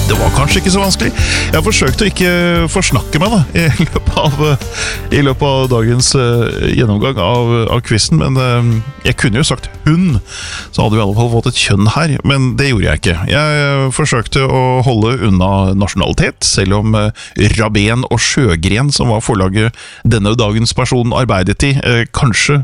Det var kanskje ikke så vanskelig. Jeg forsøkte å ikke forsnakke meg i løpet av dagens gjennomgang av quizen, men jeg kunne jo sagt hun, så hadde vi i alle fall fått et kjønn her, men det gjorde jeg ikke. Jeg forsøkte å holde unna nasjonalitet, selv om Rabén og Sjøgren, som var forlaget denne dagens person arbeidet i, kanskje